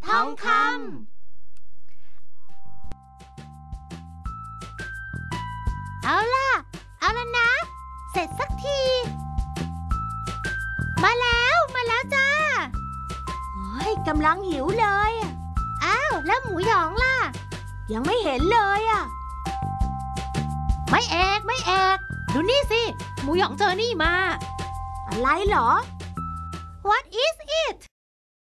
ทองคำเอาล่ะนะ เสร็จสักที มาแล้วจ้าโอ้ยกำลังหิวเลยอ้าวแล้วหมูหยองล่ะยังไม่เห็นเลยไม่เอกดูนี่สิหมูหยองเจอนี่มาอะไรเหรอ What is it